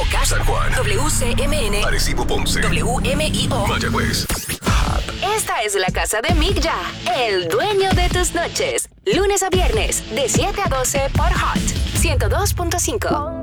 Caracas, San Juan, WCMN, Arecibo, Ponce, WMIO. Mayagüez. Esta es la casa de Mick Ya, el dueño de tus noches. Lunes a viernes, de 7 a 12 por Hot 102.5.